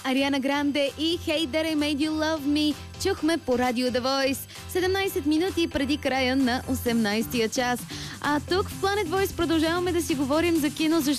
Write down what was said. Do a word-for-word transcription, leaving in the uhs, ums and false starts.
Ариана Гранде и Hey There I Made You Love Me чухме по радио The Voice. седемнайсет минути преди края на осемнайсетия час. А тук в Planet Voice продължаваме да си говорим за кино, защото